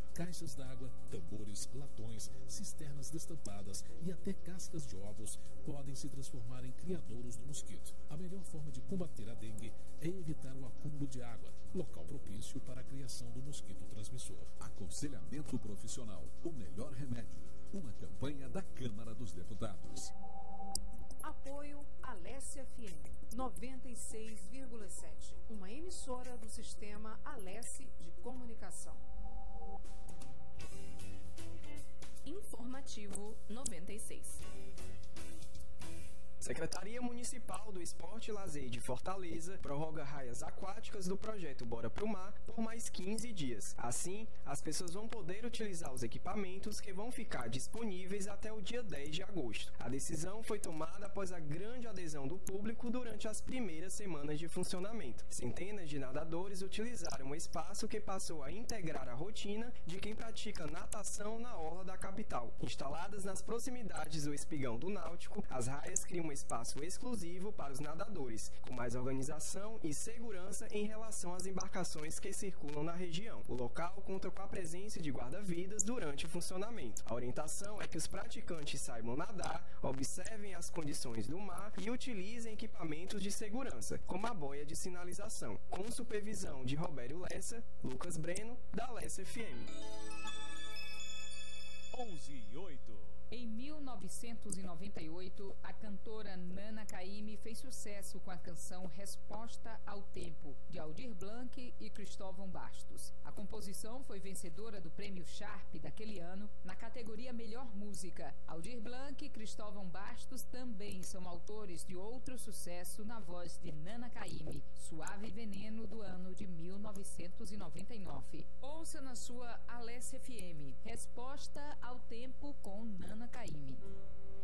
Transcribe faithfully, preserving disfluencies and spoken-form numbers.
Caixas d'água, tambores, latões, cisternas destampadas e até cascas de ovos podem se transformar em criadouros do mosquito. A melhor forma de combater a dengue é evitar o acúmulo de água, local propício para a criação do mosquito transmissor. Aconselhamento profissional, o melhor remédio. Uma campanha da Câmara dos Deputados. Apoio Alesse F M noventa e seis vírgula sete, uma emissora do sistema Alesse de comunicação. Informativo noventa e seis. Secretaria Municipal do Esporte e Lazer de Fortaleza prorroga raias aquáticas do projeto Bora Pro Mar por mais quinze dias. Assim, as pessoas vão poder utilizar os equipamentos que vão ficar disponíveis até o dia dez de agosto. A decisão foi tomada após a grande adesão do público durante as primeiras semanas de funcionamento. Centenas de nadadores utilizaram o espaço que passou a integrar a rotina de quem pratica natação na orla da capital. Instaladas nas proximidades do espigão do Náutico, as raias criam um espaço exclusivo para os nadadores, com mais organização e segurança em relação às embarcações que circulam na região. O local conta com a presença de guarda-vidas durante o funcionamento. A orientação é que os praticantes saibam nadar, observem as condições do mar e utilizem equipamentos de segurança, como a boia de sinalização. Com supervisão de Robério Lessa, Lucas Breno, da Lessa F M. onze e oito. Em mil novecentos e noventa e oito, a cantora Nana Caymmi fez sucesso com a canção Resposta ao Tempo, de Aldir Blanc e Cristóvão Bastos. A composição foi vencedora do Prêmio Sharp daquele ano na categoria Melhor Música. Aldir Blanc e Cristóvão Bastos também são autores de outro sucesso na voz de Nana Caymmi, Suave Veneno, do ano de mil novecentos e noventa e nove. Ouça na sua Alesse F M, Resposta ao Tempo com Nana Caymmi.